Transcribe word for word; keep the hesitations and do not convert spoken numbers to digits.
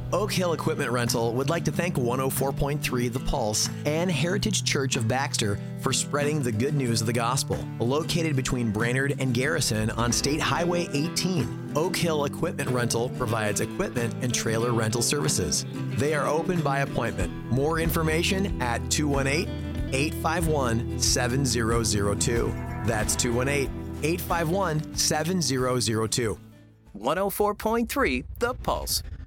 Oak Hill Equipment Rental would like to thank one oh four point three The Pulse and Heritage Church of Baxter for spreading the good news of the gospel. Located between Brainerd and Garrison on State Highway eighteen, Oak Hill Equipment Rental provides equipment and trailer rental services. They are open by appointment. More information at two one eight, eight five one, seven zero zero two. That's two one eight, eight five one, seven zero zero two. one oh four point three The Pulse.